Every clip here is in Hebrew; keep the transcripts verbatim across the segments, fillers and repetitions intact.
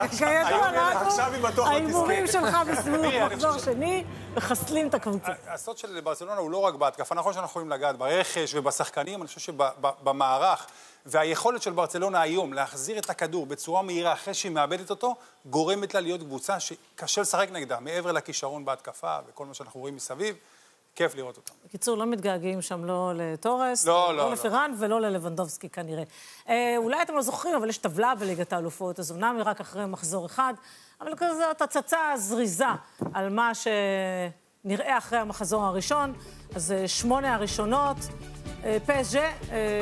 עכשיו היא בטוח לא תזכה. ההימורים שלך בסיבוב מחזור שני, מחסלים את הקבוצה. הסוד של ברצלונה הוא לא רק בהתקפה, נכון שאנחנו יכולים לגעת ברכש ובשחקנים, אני חושב שבמערך, והיכולת של ברצלונה היום להחזיר את הכדור בצורה מהירה אחרי שהיא מאבדת אותו, גורמת לה להיות קבוצה שקשה לשחק נגדה, מעבר לכישרון בהתקפה וכל מה שאנחנו רואים מסביב, כיף לראות אותם. בקיצור, לא מתגעגעים שם לא לטורס, לא, לא לפירן ולא ללבנדובסקי כנראה. אולי אתם לא זוכרים, אבל יש טבלה בליגת האלופות, אז אמנם היא רק אחרי מחזור אחד, אבל כזאת הצצה זריזה על מה שנראה אחרי המחזור הראשון, אז שמונה הראשונות, פי אס ג'י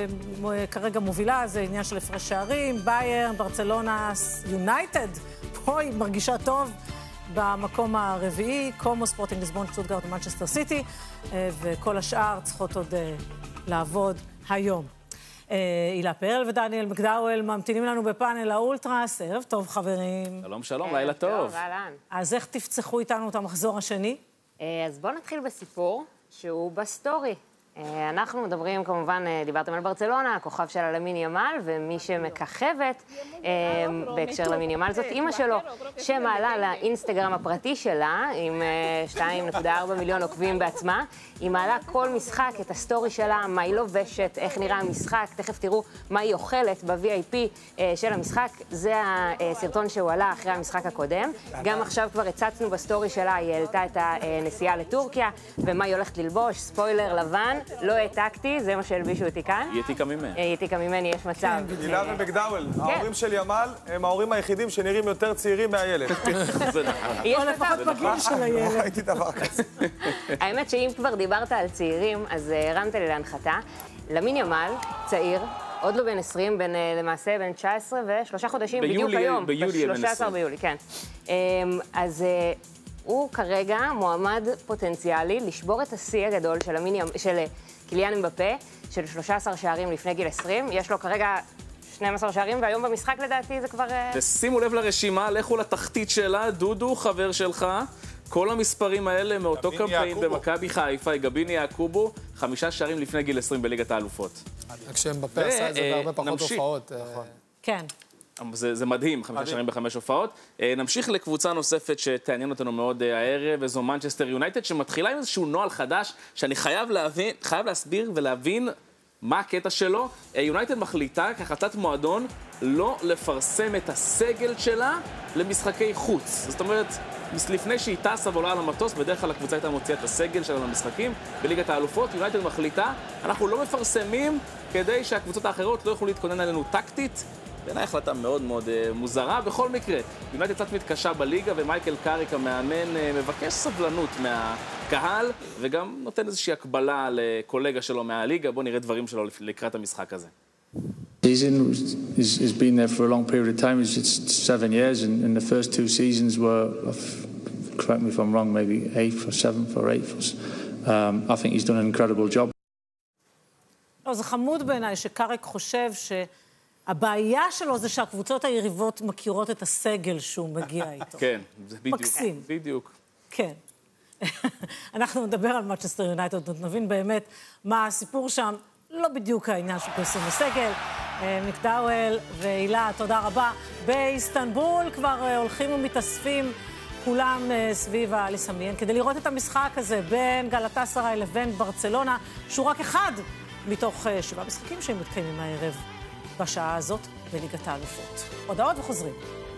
כרגע מובילה, זה עניין של הפרש שערים, ביירן, ברצלונה, יונייטד, פה היא מרגישה טוב, במקום הרביעי, קומו, ספורטינג ליסבון, שטוטגרט ומנצ'סטר סיטי, וכל השאר צריכות עוד לעבוד היום. אילה פרל ודניאל מקדאוול ממתינים לנו בפאנל האולטרס. ערב טוב, חברים. שלום, שלום, לילה טוב. אז איך תפצחו איתנו את המחזור השני? אז בואו נתחיל בסיפור שהוא בסטורי. אנחנו מדברים, כמובן, דיברתם על ברצלונה, הכוכב של למין ימל, ומי שמככבת בהקשר למין ימל זאת אימא שלו, שמעלה לאינסטגרם הפרטי שלה, עם שתיים נקודה ארבע מיליון עוקבים בעצמה. היא מעלה כל משחק, את הסטורי שלה, מה היא לובשת, איך נראה המשחק, תכף תראו מה היא אוכלת ב-וי איי פי של המשחק. זה הסרטון שהוא עלה אחרי המשחק הקודם. גם עכשיו כבר הצצנו בסטורי שלה, היא העלתה את הנסיעה לטורקיה, ומה היא הולכת ללבוש, ספוילר לבן. לא העתקתי, זה מה שהלבישו אותי כאן. היא העתיקה ממני. היא העתיקה ממני, יש מצב. הילה ומקדאוול, ההורים של ימל הם ההורים היחידים שנראים יותר צעירים מהילד. זה נכון. או לפחות בגיל של הילד. לא ראיתי דבר כזה. האמת שאם כבר דיברת על צעירים, אז הרמת לי להנחתה. למין ימל, צעיר, עוד לא בן עשרים, בין, למעשה בן תשע עשרה ושלושה חודשים, בדיוק היום. ביולי, ב-שלושה עשר ביולי, כן. אז הוא כרגע מועמד פוטנציאלי לשבור את השיא הגדול של, המיני, של קיליאן אמבפה, של שלושה עשר שערים לפני גיל עשרים. יש לו כרגע שנים עשר שערים, והיום במשחק לדעתי זה כבר... ושימו לב לרשימה, לכו לתחתית שלה, דודו, חבר שלך. כל המספרים האלה מאותו קמפיין במכבי חיפה, גביני יעקובו, חמישה שערים לפני גיל עשרים בליגת האלופות. רק שאמבפה עשה את זה בהרבה פחות הופעות. כן. זה, זה מדהים, חמישה שערים בחמש הופעות. נמשיך לקבוצה נוספת שתעניין אותנו מאוד הערב, וזו מנצ'סטר יונייטד, שמתחילה עם איזשהו נוהל חדש, שאני חייב להבין, חייב להסביר ולהבין מה הקטע שלו. יונייטד מחליטה, כהחלטת מועדון, לא לפרסם את הסגל שלה למשחקי חוץ. זאת אומרת, לפני שהיא טסה ועולה על המטוס, בדרך כלל הקבוצה הייתה מוציאה את הסגל שלה למשחקים. בליגת האלופות, יונייטד מחליטה, אנחנו לא מפרסמים כדי שהקבוצות האחרות לא יוכלו להתכונן עלינו טקטית. בעיניי החלטה מאוד מאוד uh, מוזרה. בכל מקרה, יונייטד קצת מתקשה בליגה, ומייקל קאריק המאמן uh, מבקש סבלנות מהקהל, וגם נותן איזושהי הקבלה לקולגה שלו מהליגה. בואו נראה דברים שלו לקראת המשחק הזה. Season has, has been there for a long period of time. It's seven years, and, and the first two seasons were, correct me if I'm wrong, maybe eighth or seventh or eighth. Um, I think he's done an incredible job. לא, זה חמוד בעיניי שקאריק חושב ש... הבעיה שלו זה שהקבוצות היריבות מכירות את הסגל שהוא מגיע איתו. כן, זה בדיוק. מקסים. בדיוק. כן. אנחנו נדבר על מנצ'סטר יונייטד, נבין באמת מה הסיפור שם, לא בדיוק העניין של פרסום הסגל. מקדאוול והילה, תודה רבה. באיסטנבול כבר הולכים ומתאספים כולם סביב האליס המיין, כדי לראות את המשחק הזה בין גלאטסראי לבין ברצלונה, שהוא רק אחד מתוך שבעה משחקים שהם מתקיימים הערב. בשעה הזאת בליגת האלופות. הודעות וחוזרים.